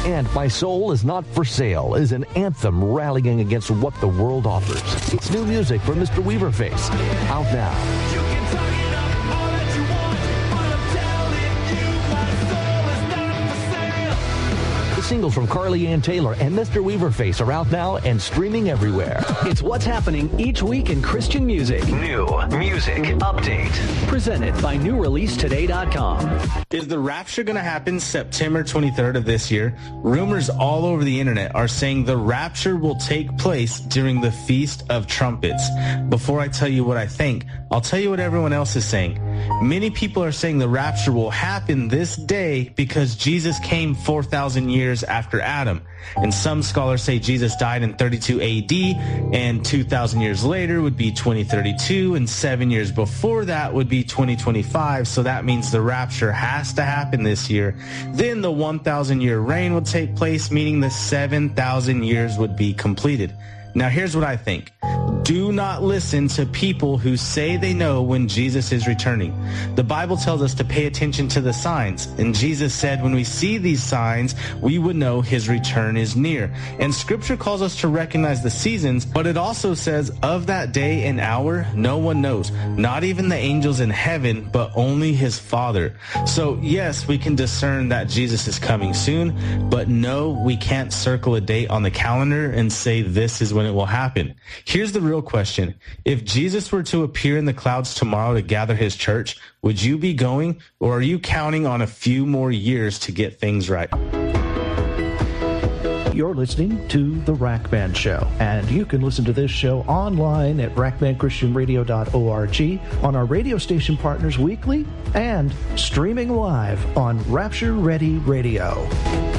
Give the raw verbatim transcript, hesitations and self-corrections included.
And My Soul Is Not For Sale is an anthem rallying against what the world offers. It's new music from Mister Weaverface. Out now. You can talk it up all that you want, but I'm telling you my soul is not for sale. The singles from Carly Ann Taylor and Mister Weaverface are out now and streaming everywhere. It's what's happening each week in Christian music. New music update. Presented by new release today dot com. Is the rapture going to happen September twenty-third of this year? Rumors all over the internet are saying the rapture will take place during the Feast of Trumpets. Before I tell you what I think, I'll tell you what everyone else is saying. Many people are saying the rapture will happen this day because Jesus came four thousand years after Adam. And some scholars say Jesus died in thirty-two A D, and two thousand years later would be twenty thirty-two, and seven years before that would be twenty twenty-five, so that means the rapture has to happen this year. Then the one thousand year reign would take place, meaning the seven thousand years would be completed. Now here's what I think. Do not listen to people who say they know when Jesus is returning. The Bible tells us to pay attention to the signs. And Jesus said when we see these signs, we would know his return is near. And scripture calls us to recognize the seasons, but it also says of that day and hour, no one knows. Not even the angels in heaven, but only his Father. So yes, we can discern that Jesus is coming soon, but no, we can't circle a date on the calendar and say this is when it will happen. Here's the real question. If Jesus were to appear in the clouds tomorrow to gather his church, would you be going, or are you counting on a few more years to get things right? You're listening to The Rack Band Show, and you can listen to this show online at rack band christian radio dot org, on our radio station partners weekly, and streaming live on Rapture Ready Radio.